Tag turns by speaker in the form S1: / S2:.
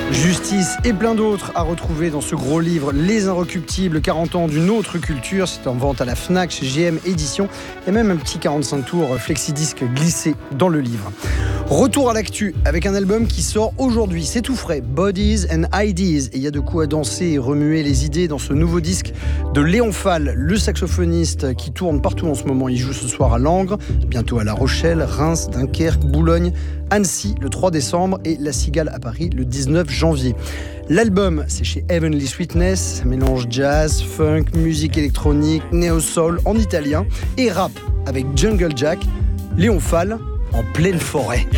S1: Justice et plein d'autres à retrouver dans ce gros livre Les Inrecuptibles, 40 ans d'une autre culture. C'est en vente à la Fnac, chez GM Éditions, et même un petit 45 tours flexi-disque glissé dans le livre. Retour à l'actu avec un album qui sort aujourd'hui, c'est tout frais, Bodies and Ideas, et il y a de quoi danser et remuer les idées dans ce nouveau disque de Léon Fall, le saxophoniste qui tourne partout en ce moment. Il joue ce soir à Langres, bientôt à La Rochelle, Reims, Dunkerque, Boulogne, Annecy le 3 décembre et La Cigale à Paris le 19 janvier. L'album, c'est chez Heavenly Sweetness, ça mélange jazz, funk, musique électronique, néo-soul en italien et rap avec Jungle Jack, Léon Fall en pleine forêt.